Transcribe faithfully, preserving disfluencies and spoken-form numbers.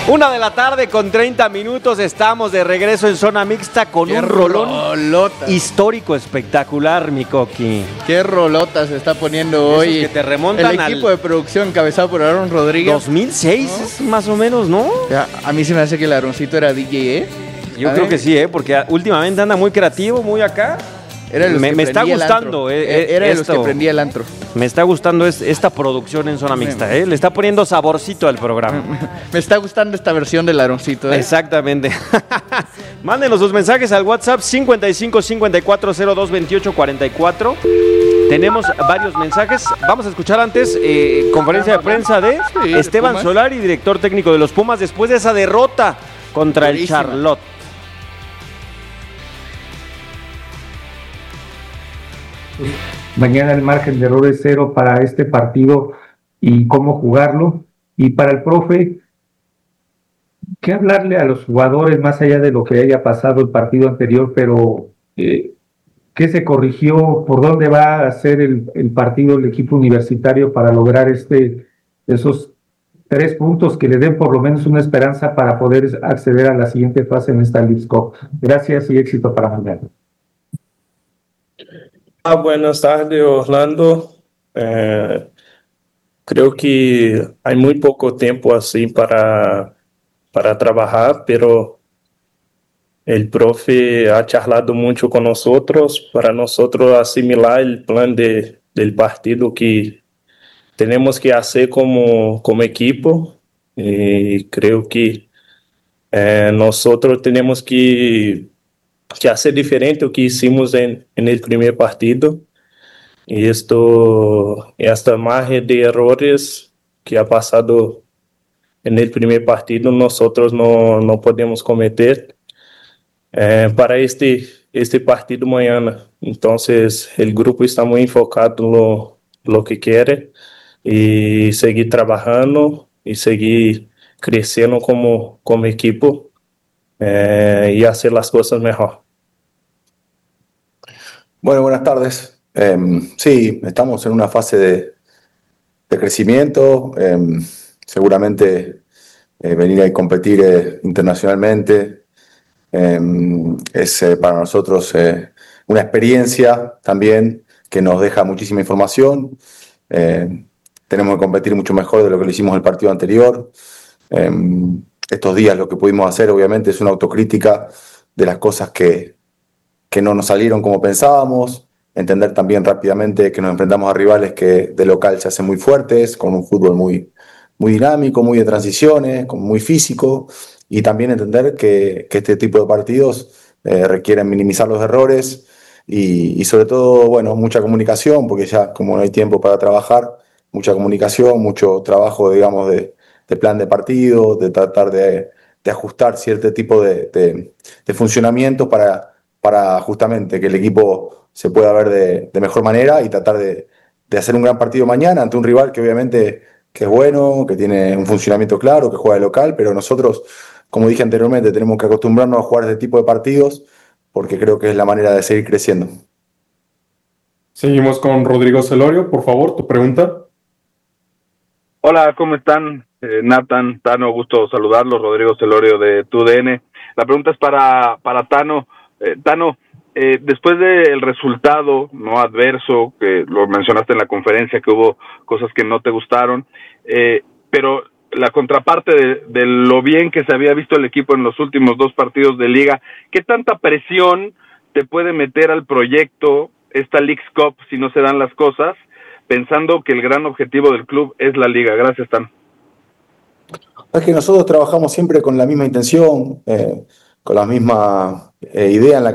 Una de la tarde con treinta minutos, estamos de regreso en zona mixta con Qué un rolón rolota. histórico espectacular, mi Coqui. Qué rolota se está poniendo hoy. Que te remontan el equipo al de producción encabezado por Aaron Rodríguez. dos mil seis, ¿no? Más o menos, ¿no? Ya, a mí se me hace que el Aaroncito era D J, ¿eh? Yo A creo ver. que sí, ¿eh? Porque últimamente anda muy creativo, muy acá. Era de los me que me está prendía el gustando, antro. eh, Era de los esto. que prendía el antro. Me está gustando es, esta producción en zona mixta, ¿eh? Le está poniendo saborcito al programa. Me está gustando esta versión del Aaroncito, ¿eh? Exactamente. Mándenos sus mensajes al WhatsApp cincuenta y cinco cincuenta y cuatro cero dos veintiocho cuarenta y cuatro. Tenemos varios mensajes. Vamos a escuchar antes eh, conferencia de prensa de Sí, de Esteban Pumas. Solari, director técnico de los Pumas, después de esa derrota contra Durísima. el Charlotte. Mañana el margen de error es cero para este partido y cómo jugarlo. Y para el profe, ¿qué hablarle a los jugadores más allá de lo que haya pasado el partido anterior? Pero, eh, ¿qué se corrigió? ¿Por dónde va a ser el, el partido el equipo universitario para lograr este, esos tres puntos que le den por lo menos una esperanza para poder acceder a la siguiente fase en esta Leagues Cup? Gracias y éxito para mañana. Ah, buenas tardes, Orlando. Eh, creo que hay muy poco tiempo así para, para trabajar, pero el profe ha charlado mucho con nosotros para nosotros asimilar el plan de, del partido que tenemos que hacer como, como equipo. Y creo que eh, nosotros tenemos que que hacer diferente lo que hicimos en, en el primer partido. Y esto, esta margen de errores que ha pasado en el primer partido, nosotros no, no podemos cometer eh, para este, este partido mañana. Entonces, el grupo está muy enfocado en lo, lo que quiere y seguir trabajando y seguir creciendo como, como equipo eh, y hacer las cosas mejor. Bueno, buenas tardes. Eh, sí, estamos en una fase de, de crecimiento. Eh, seguramente eh, venir a competir eh, internacionalmente eh, es eh, para nosotros eh, una experiencia también que nos deja muchísima información. Eh, tenemos que competir mucho mejor de lo que lo hicimos en el partido anterior. Eh, estos días lo que pudimos hacer obviamente es una autocrítica de las cosas que que no nos salieron como pensábamos, entender también rápidamente que nos enfrentamos a rivales que de local se hacen muy fuertes, con un fútbol muy, muy dinámico, muy de transiciones, muy físico, y también entender que, que este tipo de partidos eh, requieren minimizar los errores y, y sobre todo, bueno, mucha comunicación, porque ya como no hay tiempo para trabajar, mucha comunicación, mucho trabajo, digamos, de, de plan de partido, de tratar de, de ajustar cierto tipo de, de, de funcionamientos para para justamente que el equipo se pueda ver de, de mejor manera y tratar de, de hacer un gran partido mañana ante un rival que obviamente que es bueno, que tiene un funcionamiento claro, que juega de local, pero nosotros, como dije anteriormente, tenemos que acostumbrarnos a jugar este tipo de partidos porque creo que es la manera de seguir creciendo. Seguimos con Rodrigo Celorio, por favor, tu pregunta. Hola, ¿cómo están? Eh, Nathan, Tano, gusto saludarlos, Rodrigo Celorio de T U D N. La pregunta es para, para Tano. Eh, Tano, eh, después del resultado no adverso, que lo mencionaste en la conferencia, que hubo cosas que no te gustaron, eh, pero la contraparte de, de lo bien que se había visto el equipo en los últimos dos partidos de liga, ¿qué tanta presión te puede meter al proyecto esta Leagues Cup si no se dan las cosas, pensando que el gran objetivo del club es la liga? Gracias, Tano. Es que nosotros trabajamos siempre con la misma intención, eh, con la misma eh, idea en la